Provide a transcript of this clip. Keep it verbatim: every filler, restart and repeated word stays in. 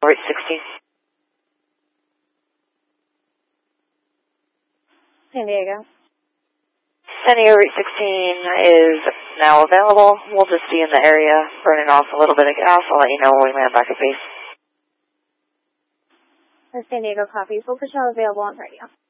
Route sixteen. San Diego. San Diego Route sixteen is now available. We'll just be in the area burning off a little bit of gas. I'll let you know when we land back at base. The San Diego copies. We'll put you on available on radio.